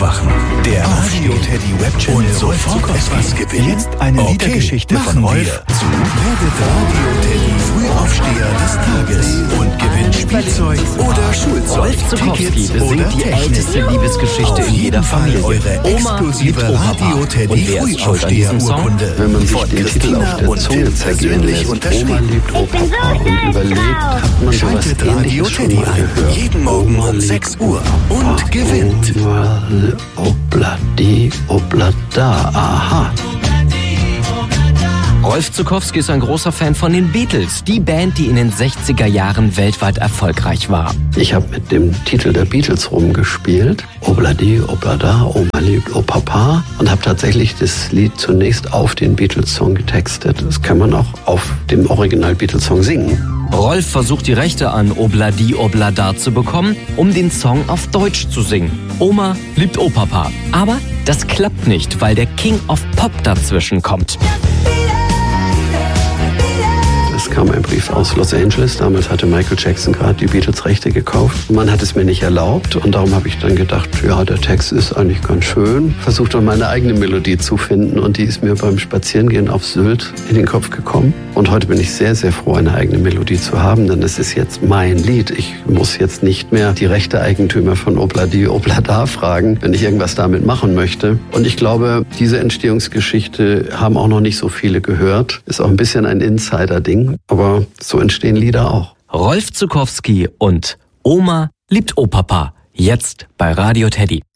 Aufwachen. Der Radio Teddy Web Channel und sofort etwas gewinnen. Jetzt eine Liedergeschichte von Rolf zu Werdet Radio Teddy Frühaufsteher des Tages und gewinnt Spielzeug oder Schulzeug. Rolf Zukowski besingt die älteste Liebesgeschichte in jeder Familie. Eure exklusive Radio Teddy Frühaufsteher-Urkunde. Wenn man sich den Titel auf der Zunge zergehen lässt, Oma liebt Opa und überlebt, hat man sowas Schaltet Radio Ähnliches schon Teddy mal ein, gehört. jeden Morgen um 6 Uhr und gewinnt. Obladi, oblada, aha. Rolf Zukowski ist ein großer Fan von den Beatles, die Band, die in den 60er Jahren weltweit erfolgreich war. Ich habe mit dem Titel der Beatles rumgespielt. Obladi, oblada, Oma liebt Opapa. Und habe tatsächlich das Lied zunächst auf den Beatles-Song getextet. Das kann man auch auf dem Original-Beatles-Song singen. Rolf versucht die Rechte an Obladi Oblada zu bekommen, um den Song auf Deutsch zu singen. Oma liebt Opapa. Aber das klappt nicht, weil der King of Pop dazwischen kommt. Es kam ein Brief aus Los Angeles. Damals hatte Michael Jackson gerade die Beatles-Rechte gekauft. Man hat es mir nicht erlaubt und darum habe ich dann gedacht, ja, der Text ist eigentlich ganz schön. Versucht dann meine eigene Melodie zu finden und die ist mir beim Spazierengehen auf Sylt in den Kopf gekommen. Und heute bin ich sehr, sehr froh, eine eigene Melodie zu haben, denn es ist jetzt mein Lied. Ich muss jetzt nicht mehr die Rechteeigentümer von Obladi Oblada fragen, wenn ich irgendwas damit machen möchte. Und ich glaube, diese Entstehungsgeschichte haben auch noch nicht so viele gehört. Ist auch ein bisschen ein Insider-Ding. Aber so entstehen Lieder auch. Rolf Zukowski und Oma liebt Opapa. Jetzt bei Radio Teddy.